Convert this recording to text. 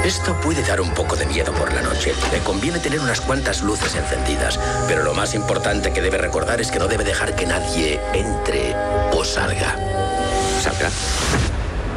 Esto puede dar un poco de miedo por la noche. Le conviene tener unas cuantas luces encendidas. Pero lo más importante que debe recordar es que no debe dejar que nadie entre